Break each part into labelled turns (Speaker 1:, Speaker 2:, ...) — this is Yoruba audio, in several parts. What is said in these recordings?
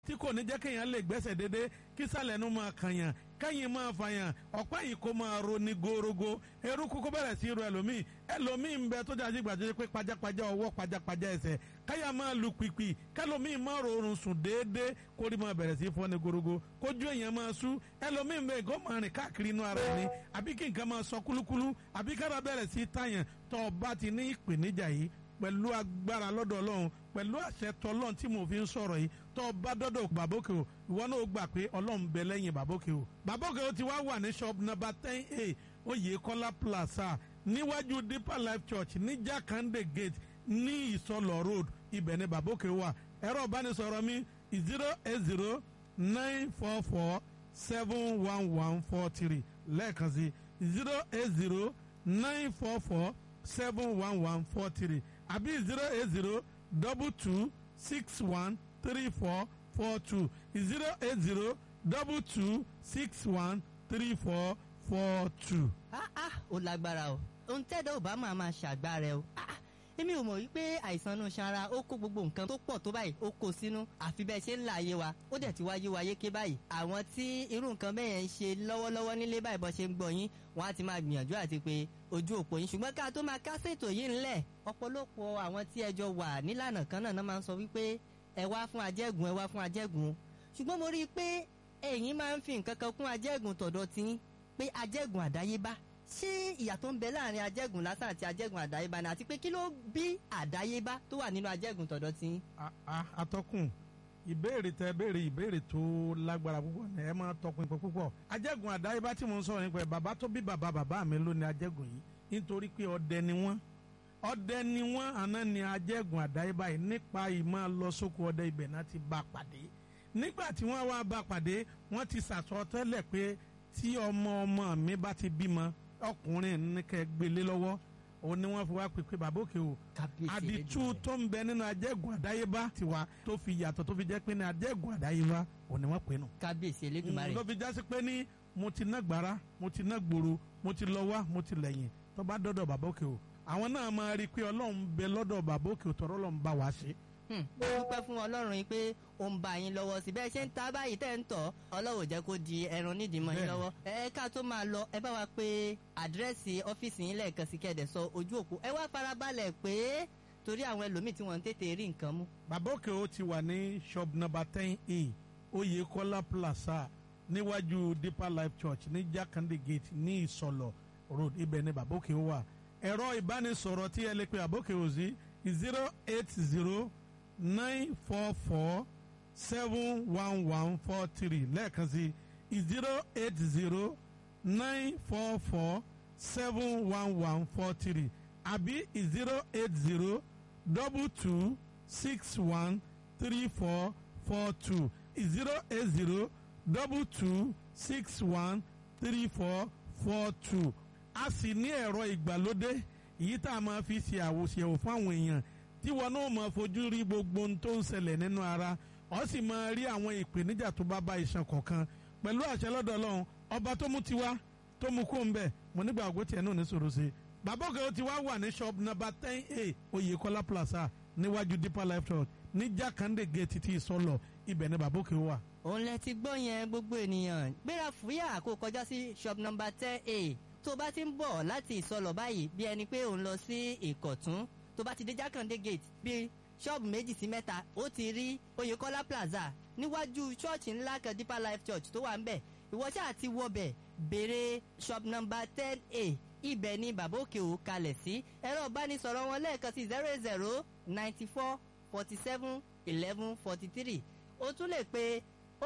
Speaker 1: tí kò ní jẹ́ kéèyàn lè gbẹ́sẹ̀ dédé kí sàlẹ̀ nu máa kànyàn kẹ́yìn máa fàyàn ọ̀pá yìí kó máa ro ní gorogo eruku kó bẹ̀rẹ̀ sí ro ẹlòmíì ń bẹ tó jáde gbàdúrà pé pajápajá ọwọ́ pajápajá ẹsẹ̀ káyà máa lu pìpì kẹlòmíì máa rọrùn sùn déédéé kórì máa bẹ̀rẹ̀ sí fọ́ ní gorogo kójú èèyàn máa sú ẹlòmíì ń bẹ kó máa rìn káàkiri inú ara ẹni àbí kí nǹkan máa sọ kúlúkúlú àbí kára bẹ̀rẹ̀ sí tàyàn tó o bá ti ní ìpèníjà yìí pẹ̀lú agbára lọ́dọ̀ ọlọ́run pẹ̀lú àṣẹ tọlọ́run tí mo fi ń sọ̀rọ̀ yìí tó o bá dọ́dọ̀ bàbókè o ìwọ náà ó gbà pé ọlọ́run bẹ lẹ́yìn bàbókè o. bàbókè o ti wá wà ní shop number 10A Oyèkọ́lá plaza níwájú Deeper Life Church ní Jakande gate ní Ìsọlọ̀ road ibẹ̀ ni bàbókè wà. ẹ̀rọ ìbánisọ̀rọ̀ mi 08094471143 lẹ́ẹ̀kan sí 08094471143 àbí 08022613442 08022613442.
Speaker 2: ó lágbára o ohun tẹ́dọ̀ ò bá máa ṣàgbára ẹ o èmi ò mọ̀ wípé àìsàn inú ṣara ó kó gbogbo nǹkan tó pọ̀ tó báyìí ó kó sínú àfi bẹ́ẹ̀ ṣe ń là ayé wa ó dẹ̀ ti wáyé wa yéké báyìí àwọn tí irú nǹkan bẹ́ẹ̀ yẹn ń ṣe lọ́wọ́lọ́wọ́ nílé báyìí bọ́ ṣe ń gbọ́ yín wọ́n á ti máa gbìyànjú àti pé ojú òpó yín ṣùgbọ́n ká tó máa kásẹ̀ ètò yìí ńlẹ̀ ọ̀pọ̀lọpọ̀ àwọn tí ẹjọ́ wà nílànà kan náà máa ń sọ wípé ẹ wá fún ajẹ́gùn ẹ wá fún ajẹ́gùn ṣùgbọ́n mo rí i pé ẹ̀yin máa ń fi nǹkan kan kún ajẹ́gùn tọ̀dọ̀ tí pé ajẹ́gùn àdáyébá ṣé ìyàtọ̀ ń bẹ láàrin ajẹ́gùn lásán àti ajẹ́gùn àdáyébá ni àti pé kí ló bí àdáyébá tó wà nínú ajẹ́gùn tọ̀dọ̀ tí.
Speaker 1: atọ́kùn ìbéèrè tẹ béèrè ìbéèrè tó lágbára púpọ̀ ní ẹ máa tọkùn ìpè púpọ̀ ajẹ́gùn àdáyébá tí mo ń sọ̀rọ̀ nípa ẹ̀ bàbá tó bí bàbá mi ló ní ajẹ́gùn yìí nítorí pé ọdẹ ni wọ́n àná ni ajẹ́gùn àdáyébá yìí nípa ìmọ̀ lọ sóko ọdẹ ibẹ̀ náà ti bá pàdé nígbà tí wọ́n wá bá pàdé wọ́n ti sàsọtẹ́lẹ̀ pé tí ọmọ mi bá ti bímọ ọkùnrin ní kẹ́ gbélé lọ́wọ́ òun ni wọ́n fi wá pèpè bàbókè o àdìtú tó ń bẹ nínú ajẹ́gùn àdáyébá tiwa tó fi yàtọ̀ tó fi jẹ́ pé ní ajẹ́gùn àdáyébá òun ni wọ́n pè nù.
Speaker 2: kábíyèsí Elédùmarè.
Speaker 1: ló fi jásí pé ní mo ti ná gbàrà mo ti ná gbòòrò mo ti lọ wá mo ti lẹ́yìn tó bá dọ́dọ̀ bàbókè o àwọn náà máa rí i pé ọlọ́run bẹ lọ́dọ̀ bàbókè o tọ́rọ́ lọ́n bá wa ṣe.
Speaker 2: mo dúpẹ́ fún ọlọ́run yìí pé ó ń bá yín lọ́wọ́ sí bẹ́ẹ̀ ṣe ń ta báyìí tẹ́ ń tọ̀ ọlọ́run jẹ́ kó di ẹran nídìí mọ́ yín lọ́wọ́ ká tó máa lọ ẹ bá wa pé àdírẹ́sì ọ́fíìsì yín lẹ́ẹ̀kan sí kẹ́ẹ̀dẹ̀ sọ ojú òpó ẹ wá farabalẹ̀ pé torí àwọn ẹlòmíì tí wọ́n ń tètè rí nǹkan mú.
Speaker 1: bàbókè ó ti wà ní shop number 10A Oyèkọ́lá plaza níwájú Deeper Life Church ní Jakande gate ní Ìsọlọ̀ road ibẹ̀ ni bàbókè ó wà ẹ̀rọ ìbánisọ̀rọ̀ tí ẹ lè pe bàbókè ó sí 08094471143 lẹ́ẹ̀kan sí 08094471143 àbí 08022613442 08022613442 a sì ní ẹ̀rọ ìgbàlódé èyí tá a máa fi ṣe àwòṣẹ̀wò fún àwọn èèyàn tí wọn náà máa fojú rí gbogbo ohun tó ń ṣẹlẹ̀ nínú ara ó sì máa rí àwọn ìpèníjà tó bá bá iṣan kọ̀ọ̀kan pẹ̀lú àṣẹ lọ́dọ̀ Ọlọ́run ọba tó mú tiwa tó mú kó ń bẹ̀ mo nígbà àgọ́ tiẹ̀ náà ní sọ̀rọ̀ sí. bàbókè ó ti wá wà ní shop number 10A Oyèkọ́lá plaza níwájú Deeper Life Church ní Jakande gate ti Ìsọlọ̀ ibẹ̀ ni bàbókè wà.
Speaker 2: òun lẹ ti gbọ́ yẹn gbogbo ènìyàn gbéra fúyà kó kọjá sí shop number 10A tó bá ti ń bọ̀ láti Ìsọlọ̀ báyìí bí ẹni pé òun lọ sí Ìkọ̀tún tó bá ti dé Jakande gate bíi ṣọ́ọ̀bù 2 sí 3 ó ti rí Oyèkọ́lá plaza níwájú ṣọ́ọ̀ṣì ńlá kan Deeper Life Church tó wà ń bẹ̀ ìwọ ṣáà ti wọbẹ̀ béèrè shop number 10A ibẹ̀ ni bàbókè ò kalẹ̀ sí ẹ̀rọ ìbánisọ̀rọ̀ wọn lẹ́ẹ̀kan sí 0094471143 ó tún lè pe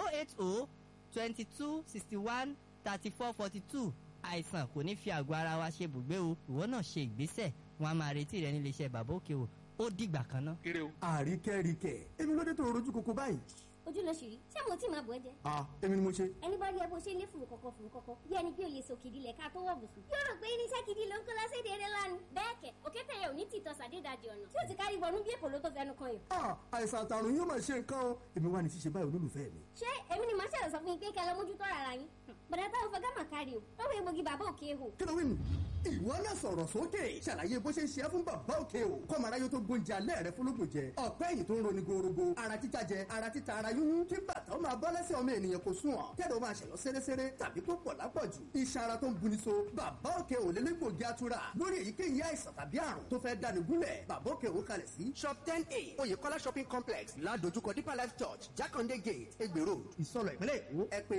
Speaker 2: 08022613442 àìsàn kò ní fi àgọ́ ara wa ṣe bùgbé o ìwọ náà ṣe ìgbésẹ̀ wọn a máa retí rẹ nílé iṣẹ́ bàbókè o ó dìgbà kan náà.
Speaker 3: àríkẹ́ríkẹ́ èmi ló dé tó rojú koko báyìí.
Speaker 4: ojú ló ṣì rí ṣé mo tí máa bọ̀ ẹ́ jẹ́.
Speaker 3: èmi ni mo ṣe.
Speaker 4: ẹni bá rí ẹ bó ṣe lé fùrù kọ̀kọ̀ bí ẹni pé òye sòkìdí lẹ̀ ká tó wọ̀ bùsùn. yóò rò pé irinṣẹ́ gidi ló ń kó lọ́sẹ̀dẹ̀ eré lánàá. bẹ́ẹ̀ kẹ̀ òkété yẹn ò ní tìtọ́ sàdédàjì ọ̀nà tí ó ti kárí wọnú bí èpò ló tó fẹnu kan yìí.
Speaker 3: àìsàn àtàrùn yóò máa ṣe nǹkan o èmi wà ní ṣíṣe báyìí olólùfẹ́ mi.
Speaker 4: ṣé èmi ni màá ṣẹlẹ̀ sọ fún yín pé kẹ́ lọ mójútó ara yín. bọ̀dá táwọn fọgá mà kárí o lọ́wọ́ egbògi bàbá òkè hò.
Speaker 3: kí ló wí nù. ìwọ náà sọ̀rọ̀ sókè ṣàlàyé bó ṣe ń ṣe é fún bàbá òkè o kọ́mọ̀ráyé tó gbóúnjẹ alẹ́ rẹ fúnlógún jẹ ọ̀pẹ́ ẹ̀yìn tó ń roni gorogo ara títa jẹ ara títa ara yúnyún kí bàtà ó máa bọ́ lẹ́sẹ̀ ọmọ ènìyàn kò sùn ọ̀ kẹ́rọ máa ṣẹ̀lọ́ sẹ́rẹ́sẹ́rẹ́ tàbí tó pọ̀ lápọ̀jù iṣan ara tó ń buni so bàbá òkè ò lélẹ́gbògi atura lórí èyíkéyìí àìsàn tàbí àrùn tó fẹ́ dáni gúnlẹ̀ bàbá òkè ò kalẹ̀ sí shop 10A oyèkọ́lá shopping complex ládojúkọ deeper life church jákàndé gate Egbe road ìsọlọ ìpínlẹ̀ èkó ẹ pè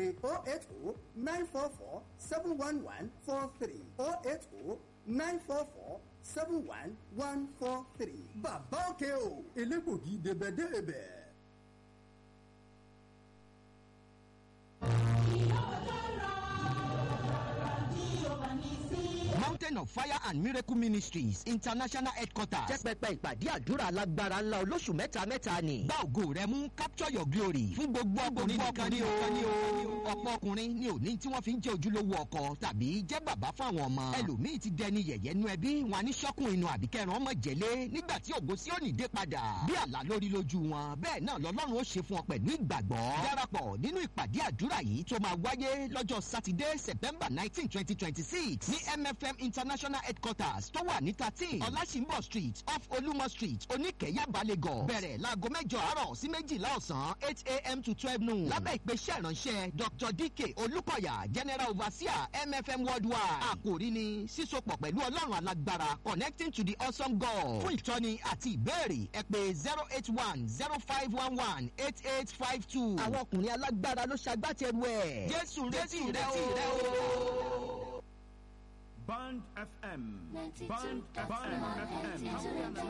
Speaker 3: 080-944-71143 bàbá òkè o elégbògi débẹ̀débẹ̀.
Speaker 5: Mountain of Fire and Miracle Ministries International Headquarters. Jẹ́ pẹpẹ ìpàdé àdúrà alágbára ńlá olóṣù mẹ́ta ni. Gba ògo rẹ mú capture your glory. Fún gbogbo ọkùnrin nìkan ni o. Ọ̀pọ̀ ọkùnrin ni òní tí wọ́n fi ń jẹ́ ojúlówó ọkọ tàbí jẹ́ bàbá fáwọn ọmọ. Ẹlòmíì ti dẹni yẹ̀yẹ́ nú ẹbí wọn ní ṣọ́kùn inú àbíkẹ́rán ọmọ jẹ̀lé nígbà tí ògo sí òní dé padà. Bí àlá lórí lójú wọn bẹ́ẹ̀ náà lọ́lọ́run ó ṣe fún ọ pẹ̀lú ìgbàgbọ́. Darapọ̀ nínú ìpàdé àdúrà yìí tó máa wáyé lọ́jọ́ Sátidé September 19, 2026 ní MFM International Headquarters tó wà ní 13 Ọlásìnbọ̀ Street off Olúmọ Street Oníkẹ̀yàbá Lagos. Bẹ̀rẹ̀ láago 8 àárọ̀ sí 12 ọ̀sán 8 a.m. to 12 noon. Lábẹ́ ìpèsè ìránṣẹ́ Dr. DK Olúkọ̀yà General Overseer MFM Worldwide. Àkòrí ni sísopọ̀ pẹ̀lú Ọlọ́run alágbára connecting to the awesome God. Fún ìtọ́ni àti ìbéèrè ẹ pè 081-0511-8852. Àwọn ọkùnrin alágbára ló ṣagbátẹrù ẹ̀. Jésù retí rẹ o.
Speaker 6: Band FM. Band FM.